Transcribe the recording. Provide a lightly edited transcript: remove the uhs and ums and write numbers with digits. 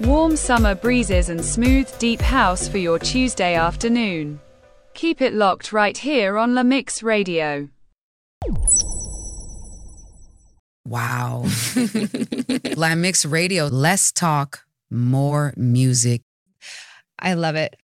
Warm summer breezes and smooth, deep house for your Tuesday afternoon. Keep it locked right here on La Mix Radio. Wow. La Mix Radio. Less talk, more music. I love it.